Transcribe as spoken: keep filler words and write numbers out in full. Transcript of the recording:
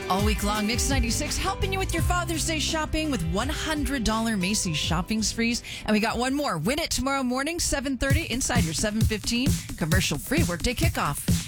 All week long, Mix ninety-six helping you with your Father's Day shopping with one hundred dollars Macy's shopping sprees. And we got one more. Win it tomorrow morning, seven thirty, inside your seven fifteen commercial free workday kickoff.